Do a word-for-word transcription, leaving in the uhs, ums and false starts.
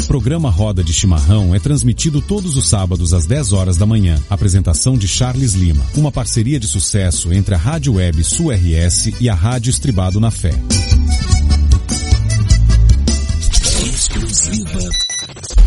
programa Roda de Chimarrão é transmitido todos os sábados às dez horas da manhã. Apresentação de Charles Lima. Uma parceria de sucesso entre a Rádio Web Sul R S e a Rádio Estribado na Fé. Exclusiva